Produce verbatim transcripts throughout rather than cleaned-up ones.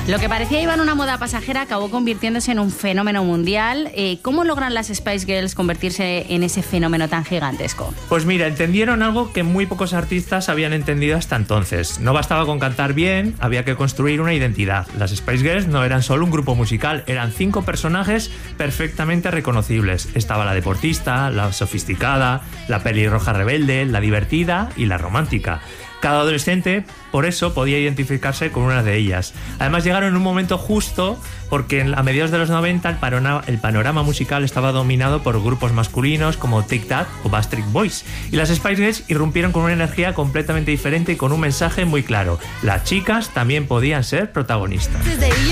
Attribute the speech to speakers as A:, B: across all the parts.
A: Lo que parecía iba en una moda pasajera acabó convirtiéndose en un fenómeno mundial. Eh, ¿Cómo logran las Spice Girls convertirse en ese fenómeno tan gigantesco?
B: Pues mira, entendieron algo que muy pocos artistas habían entendido hasta entonces. No bastaba con cantar bien, había que construir una identidad. Las Spice Girls no eran solo un grupo musical, eran cinco personajes perfectamente reconocibles. Estaba la deportista, la sofisticada, la pelirroja rebelde, la divertida y la romántica. Cada adolescente, por eso, podía identificarse con una de ellas. Además, llegaron en un momento justo porque a mediados de los noventa el panorama, el panorama musical estaba dominado por grupos masculinos como Take That o Backstreet Boys. Y las Spice Girls irrumpieron con una energía completamente diferente y con un mensaje muy claro. Las chicas también podían ser protagonistas.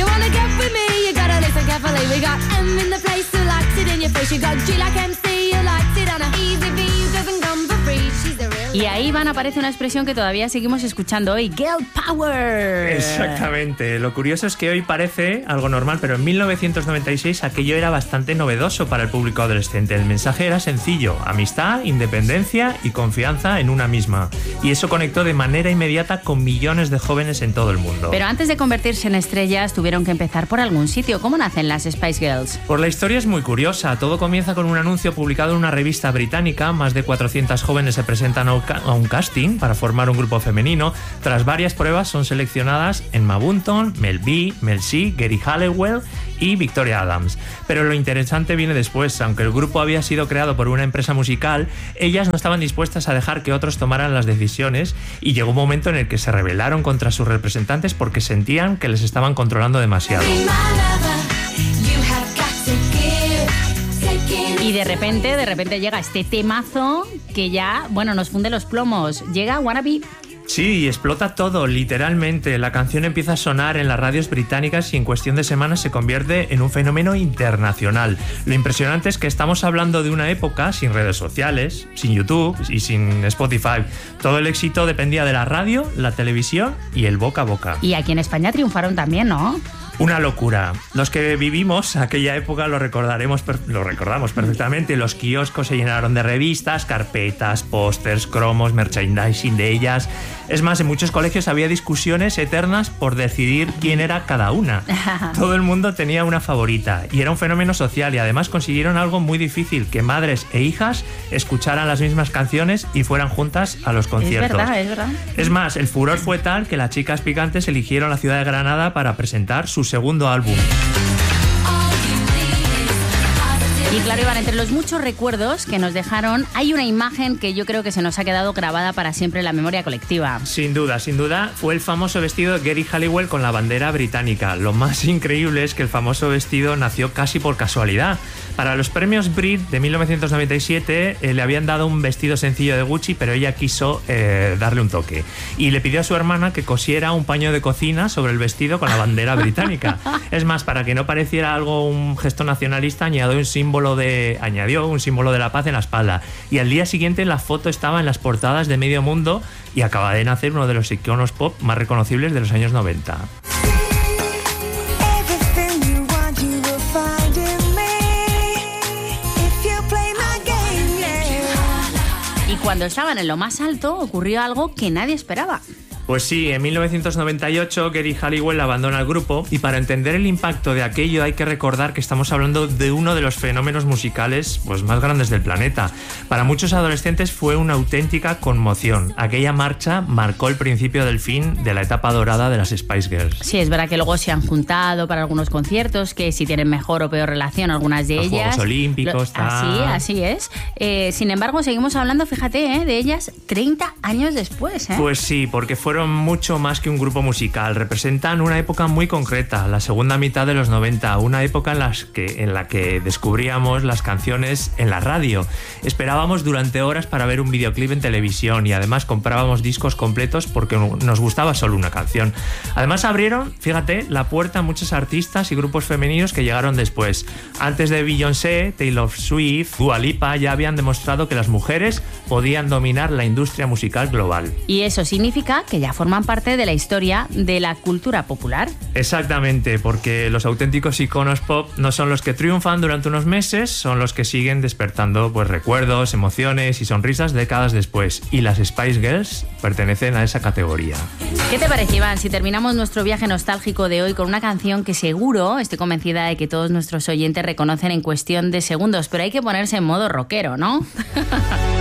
A: Y ahí, Van, aparece una expresión que todavía seguimos escuchando hoy, Girl Power.
B: Exactamente. Lo curioso es que hoy parece algo normal, pero en mil novecientos noventa y seis aquello era bastante novedoso para el público adolescente. El mensaje era sencillo: amistad, independencia y confianza en una misma. Y eso conectó de manera inmediata con millones de jóvenes en todo el mundo.
A: Pero antes de convertirse en estrellas, tuvieron que empezar por algún sitio. ¿Cómo nacen las Spice Girls?
B: Pues la historia es muy curiosa. Todo comienza con un anuncio publicado en una revista británica. Más de cuatrocientas jóvenes se presentan a un casting para formar un grupo femenino. Tras varias pruebas son seleccionadas Emma Bunton, Mel B, Mel C, Geri Halliwell y Victoria Adams. Pero lo interesante viene después. Aunque el grupo había sido creado por una empresa musical, ellas no estaban dispuestas a dejar que otros tomaran las decisiones, y llegó un momento en el que se rebelaron contra sus representantes porque sentían que les estaban controlando demasiado.
A: Y de repente, de repente llega este temazo que ya, bueno, nos funde los plomos. Llega Wannabe.
B: Sí, y explota todo, literalmente. La canción empieza a sonar en las radios británicas y en cuestión de semanas se convierte en un fenómeno internacional. Lo impresionante es que estamos hablando de una época sin redes sociales, sin YouTube y sin Spotify. Todo el éxito dependía de la radio, la televisión y el boca a boca.
A: Y aquí en España triunfaron también, ¿no?
B: Una locura. Los que vivimos aquella época lo recordaremos, lo recordamos perfectamente. Los kioscos se llenaron de revistas, carpetas, pósters, cromos, merchandising de ellas. Es más, en muchos colegios había discusiones eternas por decidir quién era cada una. Todo el mundo tenía una favorita y era un fenómeno social, y además consiguieron algo muy difícil: que madres e hijas escucharan las mismas canciones y fueran juntas a los conciertos.
A: Es verdad, es verdad.
B: Es más, el furor fue tal que las chicas picantes eligieron la ciudad de Granada para presentar su segundo álbum.
A: Y claro, Iván, entre los muchos recuerdos que nos dejaron, hay una imagen que yo creo que se nos ha quedado grabada para siempre en la memoria colectiva.
B: Sin duda, sin duda, fue el famoso vestido de Geri Halliwell con la bandera británica. Lo más increíble es que el famoso vestido nació casi por casualidad. Para los premios Brit de mil novecientos noventa y siete eh, le habían dado un vestido sencillo de Gucci, pero ella quiso eh, darle un toque. Y le pidió a su hermana que cosiera un paño de cocina sobre el vestido con la bandera británica. Es más, para que no pareciera algo, un gesto nacionalista, añadió un símbolo de, añadió un símbolo de la paz en la espalda. Y al día siguiente la foto estaba en las portadas de medio mundo y acaba de nacer uno de los iconos pop más reconocibles de los años noventa.
A: Cuando estaban en lo más alto, ocurrió algo que nadie esperaba.
B: Pues sí, en mil novecientos noventa y ocho Geri Halliwell abandona el grupo, y para entender el impacto de aquello hay que recordar que estamos hablando de uno de los fenómenos musicales pues, más grandes del planeta. Para muchos adolescentes fue una auténtica conmoción. Aquella marcha marcó el principio del fin de la etapa dorada de las Spice Girls.
A: Sí, es verdad que luego se han juntado para algunos conciertos, que si tienen mejor o peor relación algunas de
B: los
A: ellas.
B: Juegos Olímpicos.
A: Lo, así, así es. Eh, sin embargo, seguimos hablando, fíjate, eh, de ellas treinta años después. ¿eh?
B: Pues sí, porque fueron mucho más que un grupo musical. Representan una época muy concreta, la segunda mitad de los noventa, una época en, las que, en la que descubríamos las canciones en la radio. Esperábamos durante horas para ver un videoclip en televisión y además comprábamos discos completos porque nos gustaba solo una canción. Además abrieron, fíjate, la puerta a muchos artistas y grupos femeninos que llegaron después. Antes de Beyoncé, Taylor Swift, Dua Lipa ya habían demostrado que las mujeres podían dominar la industria musical global.
A: Y eso significa que ya ya forman parte de la historia de la cultura popular.
B: Exactamente, porque los auténticos iconos pop no son los que triunfan durante unos meses, son los que siguen despertando pues recuerdos, emociones y sonrisas décadas después. Y las Spice Girls pertenecen a esa categoría.
A: ¿Qué te parece, Iván, si terminamos nuestro viaje nostálgico de hoy con una canción que seguro, estoy convencida de que todos nuestros oyentes reconocen en cuestión de segundos, pero hay que ponerse en modo rockero, ¿no?